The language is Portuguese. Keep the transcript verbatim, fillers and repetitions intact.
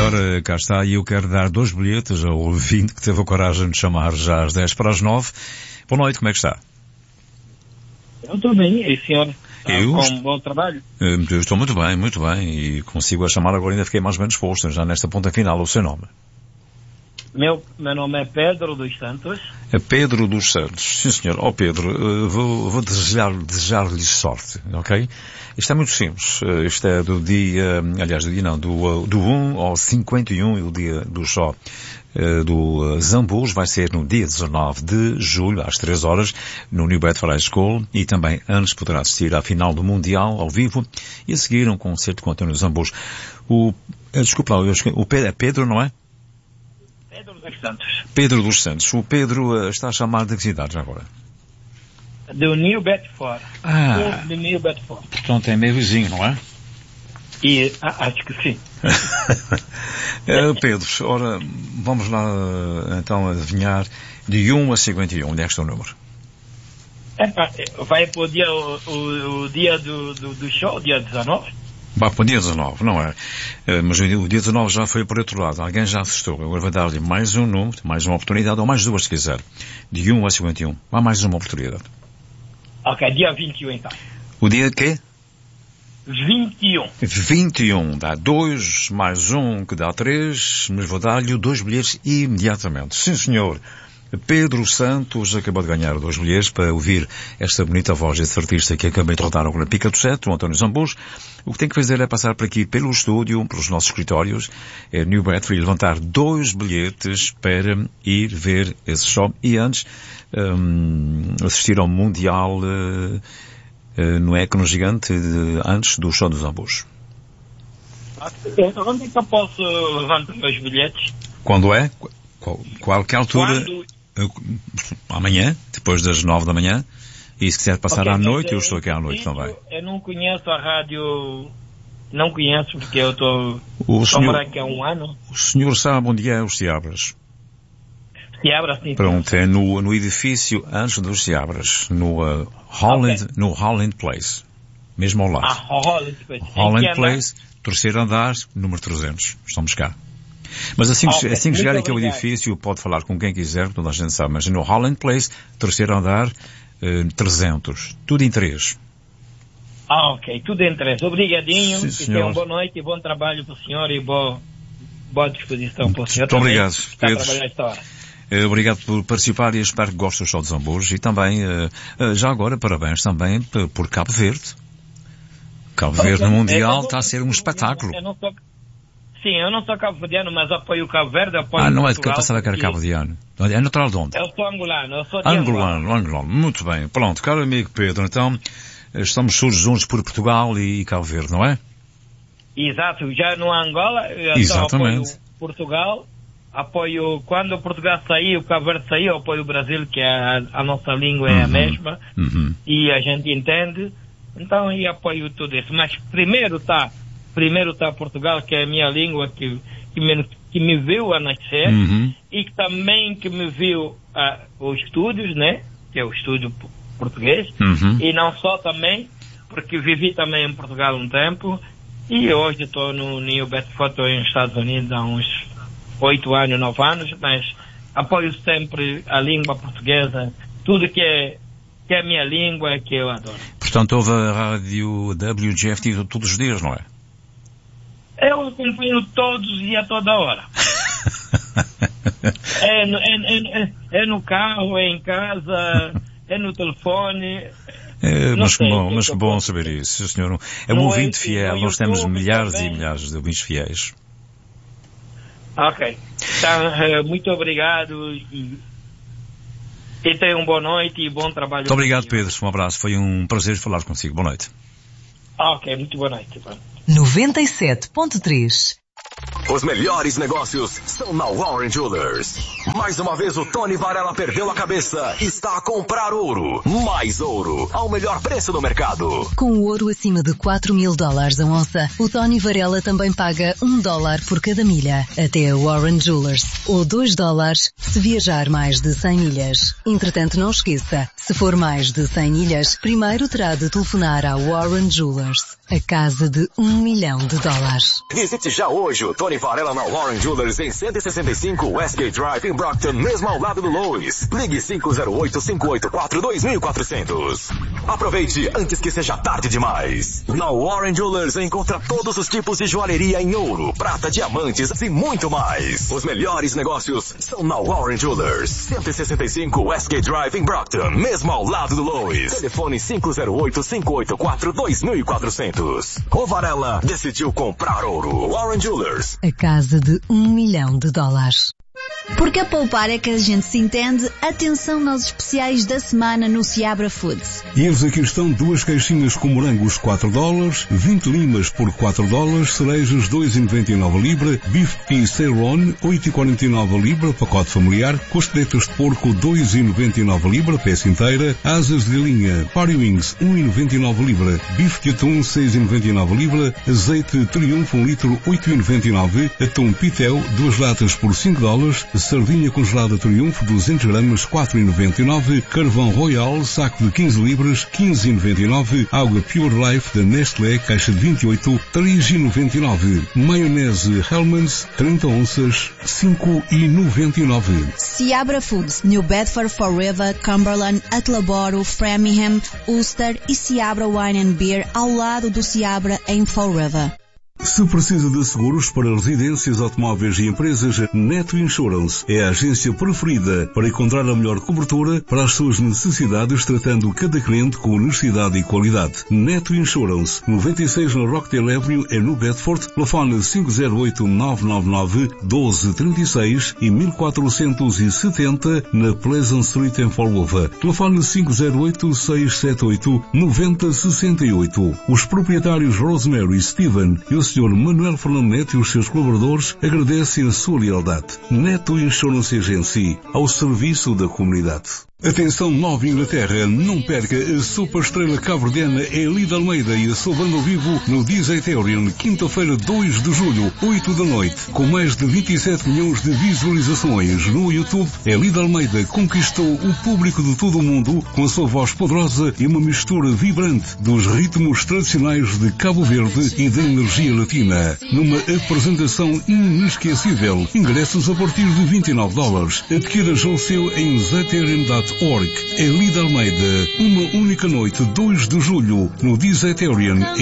Ora, cá está, e eu quero dar dois bilhetes ao ouvinte que teve a coragem de chamar já às dez para as nove. Boa noite, como é que está? Eu estou bem, e senhor? Eu? Com um bom trabalho? Eu estou muito bem, muito bem, e consigo a chamar agora, ainda fiquei mais bem disposto, já nesta ponta final, o seu nome. Meu, meu nome é Pedro dos Santos. É Pedro dos Santos. Sim, senhor. Ó, oh, Pedro, vou, vou desejar, desejar-lhe sorte, ok? Isto é muito simples. Isto é do dia, aliás, do dia não, do, do um ao cinquenta e um, e o dia do Jó do Zambus vai ser no dia dezanove de julho, às três horas, no New Bedford High School, e também antes poderá assistir à final do Mundial, ao vivo, e a seguir um concerto com António Zambus. O, desculpa lá, o Pedro, é Pedro, não é? Pedro dos Santos. Pedro dos Santos. O Pedro uh, está a chamar de que cidade já agora? Do New Bedford. Ah. Do New Bedford. Portanto, é meio vizinho, não é? E, ah, acho que sim. uh, Pedro, ora, vamos lá uh, então adivinhar de um a cinquenta e um. Onde é que está o número? É, vai para o dia, o, o, o dia do, do, do show, dia dezanove? Vai para o dia dezanove, não é? Uh, mas o dia dezanove já foi por outro lado. Alguém já assistou. Agora vai dar-lhe mais um número, mais uma oportunidade, ou mais duas se quiser. De um a cinquenta e um. Há mais uma oportunidade. Ok, dia vinte e um então. O dia quê? vinte e um. vinte e um. Dá dois, mais um, que dá três, mas vou dar-lhe dois bilhetes imediatamente. Sim, senhor. Pedro Santos acabou de ganhar dois bilhetes para ouvir esta bonita voz desse artista que acabei de rodar na Pica do Sete, o António Zambus. O que tem que fazer é passar por aqui pelo estúdio, pelos nossos escritórios, é New Bedford, e levantar dois bilhetes para ir ver esse show e antes um, assistir ao Mundial uh, uh, no Ecrã Gigante de, antes do show dos Zambus. Onde é que eu posso levantar os bilhetes? Quando é? Qual, qualquer altura... Quando... Amanhã, depois das nove da manhã, e se quiser passar okay, à noite, eu, eu estou aqui à noite também. Eu não conheço a rádio, não conheço porque eu estou a morar aqui há um ano. O senhor sabe onde é os Seabras? Seabras, sim. Pronto, é no, no edifício antes dos Seabras, no uh, Holland, okay. no Holland Place, mesmo ao lado. Ah, Holland Place. Holland Place, terceiro andar, número trezentos. Estamos cá. Mas assim, okay, assim que chegar aqui ao edifício, pode falar com quem quiser, toda a gente sabe, mas no Holland Place, terceiro andar, eh, trezentos. Tudo em três. Ah, ok. Tudo em três. Obrigadinho. Sim, e tenha uma boa noite e bom trabalho para o senhor e boa, boa disposição para o senhor. Muito obrigado, Pedro. Trabalhar esta hora. Eh, obrigado por participar e espero que goste do show de Zambus. E também, eh, eh, já agora, parabéns também por Cabo Verde. Cabo okay. Verde no Mundial está a ser um espetáculo. Eu não sou... Sim, eu não sou cabo-verdiano, mas apoio o Cabo Verde, apoio Ah, não Portugal, é de que eu passava que era cabo-verdiano. É natural de onde? Eu sou angolano, eu sou de angolano. Angolano, muito bem. Pronto, caro amigo Pedro, então, estamos todos juntos por Portugal e Cabo Verde, não é? Exato, já no Angola, eu Exatamente. apoio Portugal, apoio, quando Portugal sair, o Cabo Verde sair, eu apoio o Brasil, que a, a nossa língua é uhum. a mesma, uhum. e a gente entende, então eu apoio tudo isso. Mas primeiro está... Primeiro está Portugal, que é a minha língua, que, que, me, que me viu a nascer, uhum. e que também que me viu uh, os estúdios, né? Que é o estúdio português, uhum. e não só também, porque vivi também em Portugal um tempo, e hoje estou no New Bedford, estou nos Estados Unidos há uns oito anos, nove anos, mas apoio sempre a língua portuguesa, tudo que é, que é a minha língua, que eu adoro. Portanto, houve a rádio W G F T todos os dias, não é? Eu acompanho todos e a toda hora. é, no, é, é, é no carro, é em casa, é no telefone. É, mas que bom, mas que que bom saber isso, senhor. É um ouvinte fiel, nós temos milhares também. e milhares de ouvintes fiéis. Ok. Então, muito obrigado e, e tenha uma boa noite e bom trabalho. Muito obrigado, Pedro. Um abraço. Foi um prazer falar consigo. Boa noite. Ok, muito boa noite. noventa e sete ponto três. Os melhores negócios são na Warren Jewelers. Mais uma vez o Tony Varela perdeu a cabeça e está a comprar ouro. Mais ouro, ao melhor preço do mercado. Com o ouro acima de quatro mil dólares a onça, o Tony Varela também paga um dólar por cada milha. Até a Warren Jewelers. Ou dois dólares se viajar mais de cem milhas. Entretanto, não esqueça, se for mais de cem milhas, primeiro terá de telefonar à Warren Jewelers. A casa de um milhão de dólares. Visite já hoje o Tony Varela na Warren Jewelers em cento e sessenta e cinco Westgate Drive em Brockton, mesmo ao lado do Lois. Ligue cinco zero oito, cinco oito quatro, dois quatro zero zero. Aproveite antes que seja tarde demais. Na Warren Jewelers encontra todos os tipos de joalheria em ouro, prata, diamantes e muito mais. Os melhores negócios são na Warren Jewelers. cento e sessenta e cinco Westgate Drive em Brockton, mesmo ao lado do Lois. Telefone cinco zero oito, cinco oito quatro, dois quatro zero zero. O Varela decidiu comprar ouro. Warren Jewelers. A casa de um milhão de dólares. Porque a poupar é que a gente se entende, atenção aos especiais da semana no Seabra Foods. E eles aqui estão: duas caixinhas com morangos quatro dólares, vinte limas por quatro dólares, cerejas dois e noventa e nove libra, bife Ceylon oito e quarenta e nove libra, pacote familiar, costeletas de porco dois e noventa e nove libra, peça inteira, asas de galinha Party Wings um e noventa e nove libra, bife de atum seis e noventa e nove libra, azeite Triunfo um litro oito e noventa e nove, atum Pitel duas latas por cinco dólares, sardinha congelada Triunfo duzentos gramas quatro e noventa e nove, carvão Royal saco de quinze libras quinze e noventa e nove, água Pure Life da Nestlé caixa de vinte e oito três e noventa e nove, maionese Hellmann's trinta onças cinco e noventa e nove. Seabra Foods, New Bedford, Fall River, Cumberland, Attleboro, Framingham, Ulster e Seabra Wine and Beer ao lado do Seabra em Fall River. Se precisa de seguros para residências, automóveis e empresas, Neto Insurance é a agência preferida para encontrar a melhor cobertura para as suas necessidades, tratando cada cliente com honestidade e qualidade. Neto Insurance, noventa e seis na Rockdale Avenue, é no Bedford, telefone cinco zero oito, nove nove nove, um dois três seis e mil quatrocentos e setenta na Pleasant Street em Fall River. Telefone cinco zero oito, seis sete oito, nove zero seis oito. Os proprietários Rosemary e Steven e o senhor Manuel Fernando Neto e os seus colaboradores agradecem a sua lealdade. Neto Insurance Agency, ao serviço da comunidade. Atenção Nova Inglaterra, não perca a super estrela cabo-verdiana Elida Almeida e a sua banda ao vivo no Disaterion, quinta-feira dois de julho, oito da noite. Com mais de vinte e sete milhões de visualizações no YouTube, Elida Almeida conquistou o público de todo o mundo com a sua voz poderosa e uma mistura vibrante dos ritmos tradicionais de Cabo Verde e da energia latina. Numa apresentação inesquecível, ingressos a partir de vinte e nove dólares. Adquira já o seu em Zaterion ponto org. Elida Almeida, uma única noite, dois de julho, no Disaterion.